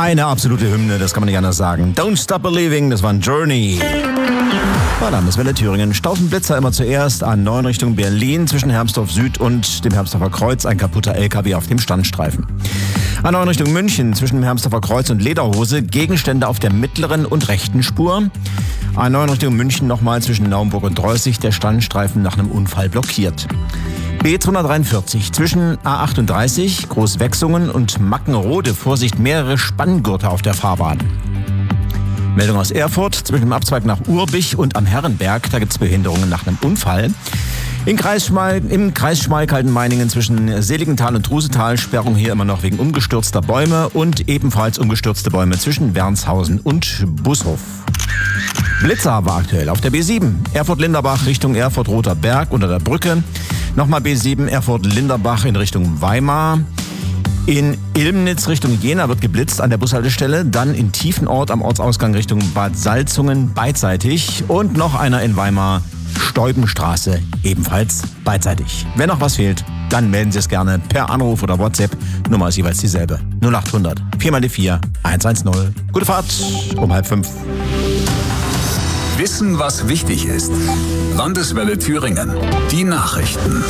Eine absolute Hymne, das kann man nicht anders sagen. Don't Stop Believing, das war ein Journey. Landeswelle Thüringen. Stausenblitzer immer zuerst. A9 Richtung Berlin zwischen Hermsdorf Süd und dem Hermsdorfer Kreuz. Ein kaputter LKW auf dem Standstreifen. A9 Richtung München zwischen dem Hermsdorfer Kreuz und Lederhose. Gegenstände auf der mittleren und rechten Spur. A9 Richtung München nochmal zwischen Naumburg und Dreußig. Der Standstreifen nach einem Unfall blockiert. B243 zwischen A38 Großwechsungen und Mackenrode. Vorsicht, mehrere Spanngurte auf der Fahrbahn. Meldung aus Erfurt, zwischen dem Abzweig nach Urbich und am Herrenberg, da gibt es Behinderungen nach einem Unfall. Im Kreis Schmalkalden-Meiningen zwischen Seligenthal und Trusetal, Sperrung hier immer noch wegen umgestürzter Bäume und ebenfalls umgestürzte Bäume zwischen Wernshausen und Bushof. Blitzer war aktuell auf der B7, Erfurt-Linderbach Richtung Erfurt-Roter Berg unter der Brücke. Nochmal B7, Erfurt-Linderbach in Richtung Weimar. In Ilmnitz Richtung Jena wird geblitzt an der Bushaltestelle, dann in Tiefenort am Ortsausgang Richtung Bad Salzungen beidseitig und noch einer in Weimar, Steubenstraße, ebenfalls beidseitig. Wenn noch was fehlt, dann melden Sie es gerne per Anruf oder WhatsApp. Nummer ist jeweils dieselbe. 0800 4x4 110. Gute Fahrt um 4:30. Wissen, was wichtig ist. Landeswelle Thüringen. Die Nachrichten.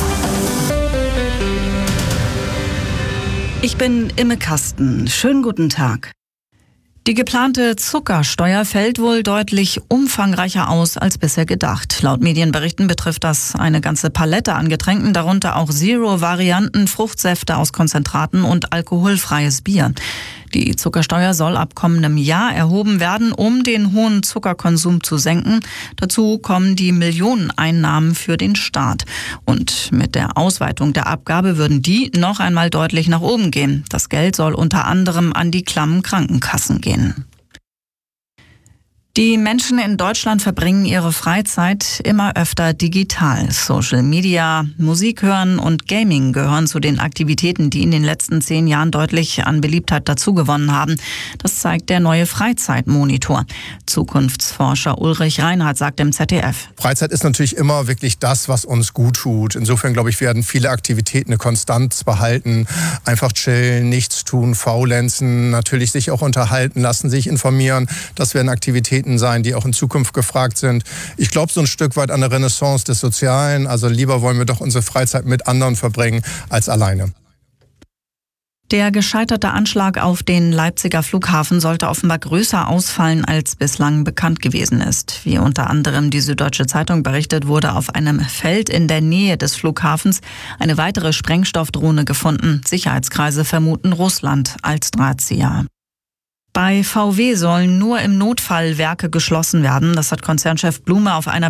Ich bin Imme Kasten. Schönen guten Tag. Die geplante Zuckersteuer fällt wohl deutlich umfangreicher aus als bisher gedacht. Laut Medienberichten betrifft das eine ganze Palette an Getränken, darunter auch Zero-Varianten, Fruchtsäfte aus Konzentraten und alkoholfreies Bier. Die Zuckersteuer soll ab kommendem Jahr erhoben werden, um den hohen Zuckerkonsum zu senken. Dazu kommen die Millioneneinnahmen für den Staat. Und mit der Ausweitung der Abgabe würden die noch einmal deutlich nach oben gehen. Das Geld soll unter anderem an die klammen Krankenkassen gehen. Die Menschen in Deutschland verbringen ihre Freizeit immer öfter digital. Social Media, Musik hören und Gaming gehören zu den Aktivitäten, die in den letzten 10 Jahren deutlich an Beliebtheit dazugewonnen haben. Das zeigt der neue Freizeitmonitor. Zukunftsforscher Ulrich Reinhardt sagt im ZDF. Freizeit ist natürlich immer wirklich das, was uns gut tut. Insofern, glaube ich, werden viele Aktivitäten eine Konstanz behalten. Einfach chillen, nichts tun, faulenzen, natürlich sich auch unterhalten lassen, sich informieren. Das werden Aktivitäten sein, die auch in Zukunft gefragt sind. Ich glaube so ein Stück weit an eine Renaissance des Sozialen. Also lieber wollen wir doch unsere Freizeit mit anderen verbringen als alleine. Der gescheiterte Anschlag auf den Leipziger Flughafen sollte offenbar größer ausfallen, als bislang bekannt gewesen ist. Wie unter anderem die Süddeutsche Zeitung berichtet, wurde auf einem Feld in der Nähe des Flughafens eine weitere Sprengstoffdrohne gefunden. Sicherheitskreise vermuten Russland als Drahtzieher. Bei VW sollen nur im Notfall Werke geschlossen werden. Das hat Konzernchef Blume auf einer